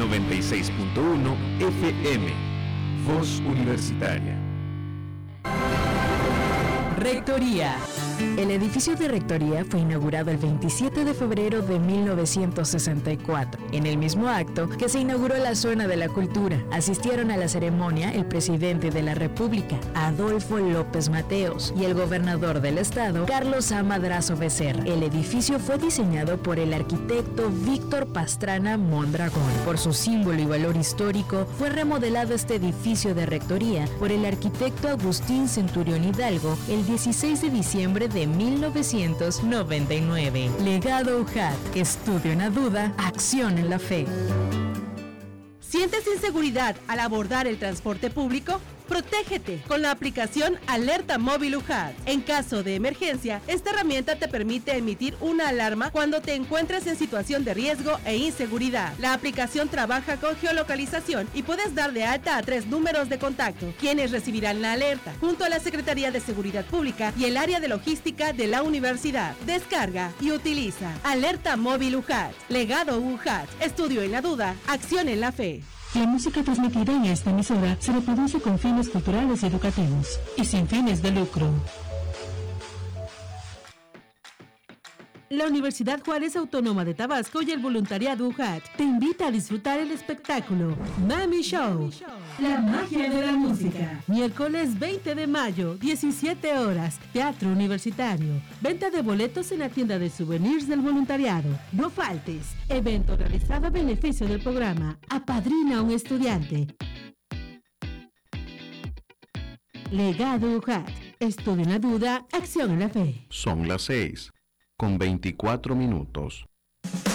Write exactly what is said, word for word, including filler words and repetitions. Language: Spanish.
noventa y seis punto uno F M. Voz Universitaria. Rectoría. El edificio de Rectoría fue inaugurado el veintisiete de febrero de mil novecientos sesenta y cuatro. En el mismo acto que se inauguró la zona de la cultura, asistieron a la ceremonia el presidente de la República, Adolfo López Mateos, y el gobernador del estado, Carlos A. Madrazo Becerra. El edificio fue diseñado por el arquitecto Víctor Pastrana Mondragón. Por su símbolo y valor histórico, fue remodelado este edificio de Rectoría por el arquitecto Agustín Centurión Hidalgo el dieciséis de diciembre de mil novecientos noventa y nueve. Legado U J A T. Estudio en la duda, acción en la fe. ¿Sientes inseguridad al abordar el transporte público? Protégete con la aplicación Alerta Móvil U J A T. En caso de emergencia, esta herramienta te permite emitir una alarma cuando te encuentres en situación de riesgo e inseguridad. La aplicación trabaja con geolocalización y puedes dar de alta a tres números de contacto, quienes recibirán la alerta, junto a la Secretaría de Seguridad Pública y el área de logística de la universidad. Descarga y utiliza Alerta Móvil U J A T. Legado U J A T. Estudio en la duda, acción en la fe. La música transmitida en esta emisora se reproduce con fines culturales y educativos y sin fines de lucro. La Universidad Juárez Autónoma de Tabasco y el voluntariado U J A T te invita a disfrutar el espectáculo Mami Show, la magia de la música. Miércoles veinte de mayo, diecisiete horas, Teatro Universitario. Venta de boletos en la tienda de souvenirs del voluntariado. No faltes. Evento realizado a beneficio del programa Apadrina a un estudiante. Legado U J A T. Estudio en la duda, acción en la fe. Son las seis, con veinticuatro minutos.